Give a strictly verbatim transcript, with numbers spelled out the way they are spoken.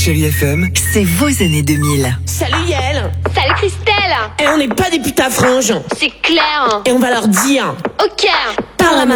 Chérie F M, c'est vos années deux mille. Salut Yael. Salut Christelle. Et on n'est pas des putains franges. C'est clair. Et on va leur dire. Ok. Par la main.